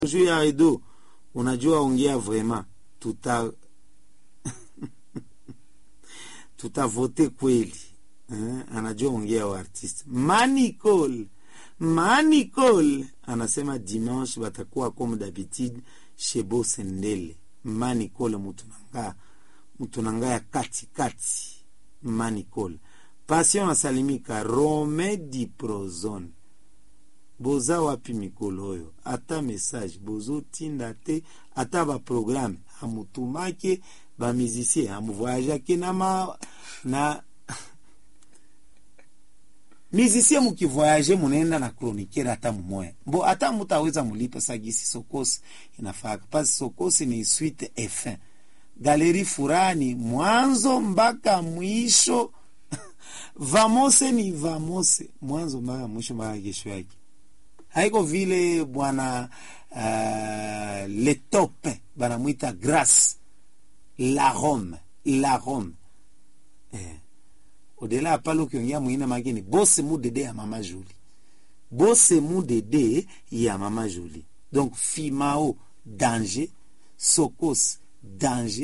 juu ya Edo, unajua ongea vraiment, tutavote kweli. Anajua ongea wa artist. Manicole anasema dimanche batakuwa comme d'habitude chez Bosendele. Manicole mutunanga ya kati. Manicole. Passion asalimika Rome di Prozone. Boza wapi mikolo oyo? Ata message bozo tinda te, ata ba programme amutumake ba musicien amuvoyage na musicien mukivoyage munaenda na chroniqueur ata mumoya. Bo ata mutaweza mulipa sagisi Sokosi inafaka. Pasi Sokosi ni suite F1. Galerie Furani mwanzo mpaka mwisho. Vamose ni vamose mwanzo mpaka mwisho mpaka kesho yake. Haiko vile bwana le top bana muita Grace la Rome. Odela palo kiongea mwina mageni bosse mu dede ya mama Julie. Donc Fimao danger, Sokos danger.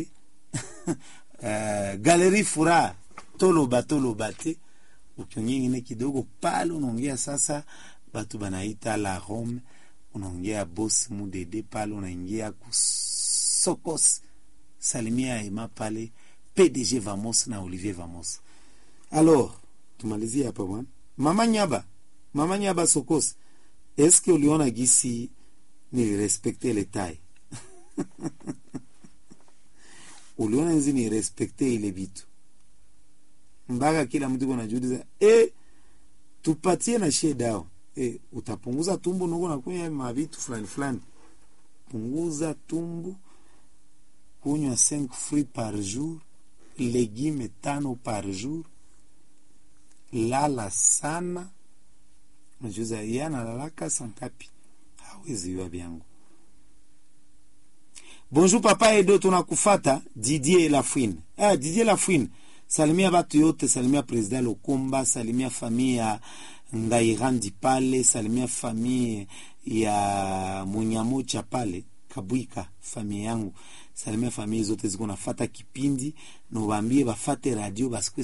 Galerie Fura toloba te. Ukiongea ngine kidogo palo unaongea sasa batu banaita la Rome, unaongea boss mudede pale, unaingia kusokos salimia Ema pale, PDG Vamos na Olivier Vamos. Alors tumalizie hapa bwana. Mama Nyaba Sokos, est-ce que uliona gisi ni respecter le taille? Uliona nzi ni respecter ile vitu mpaka kila mtu anajiuliza tupatie na share dao. Utapunguza tumbo nuko na kunywa mavitu fulani. Punguza tumbo, kunywa 5 fruits par jour, légumes 5 par jour, lala sana. Najuza yana lalaka sankapi. Hawezi yua biangu. Bonjour papa Edo, tunakufata. Didier Lafouine. Salimia batu yote, salimia president Lokomba, salimia familia Ngairandi pale, salimia familia ya Munyamocha pale, Kabuika, familia yangu. Salimia familia zote ziko nafata kipindi, no bambie bafate radio basikwe